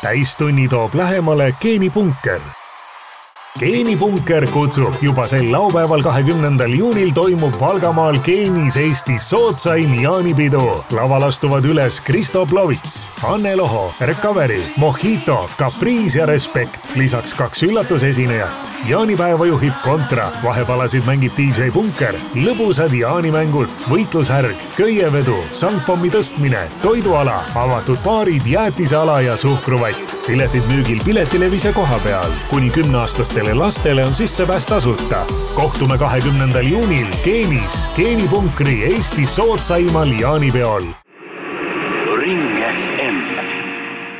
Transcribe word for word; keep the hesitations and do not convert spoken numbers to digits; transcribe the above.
täistunni toob lähemale Geenipunker. Geenipunker kutsub juba sel laupäeval kahekümnendal juunil toimub Valgamaal Geenis Eestis sootsaim jaanipidu. Laval astuvad üles Kristo Plovits, Anne Loho, Recovery, Mojito, Caprice ja Respekt. Lisaks kaks üllatusesinejat. Jaanipäeva juhib Kontra, vahepalasid mängib D J Punker, lõbusad jaanimängud, võitlushärg, köievedu, sangpommi tõstmine, toiduala, avatud baarid, jäätiseala ja suhkruvatt. Piletid müügil Piletilevis koha peal. Kuni kümneaastastele lastele on sissepääs tasuta. Kohtume kahekümnendal juunil Geenis, Geenipunkri Eesti sootsaimal jaanipeol.